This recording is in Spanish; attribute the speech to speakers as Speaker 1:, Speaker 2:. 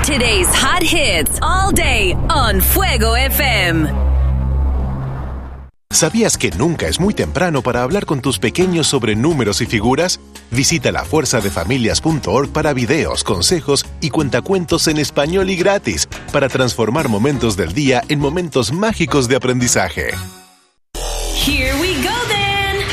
Speaker 1: Today's hot hits all day on Fuego FM.
Speaker 2: ¿Sabías que nunca es muy temprano para hablar con tus pequeños sobre números y figuras? Visita lafuerzadefamilias.org para videos, consejos y cuentacuentos en español y gratis para transformar momentos del día en momentos mágicos de aprendizaje.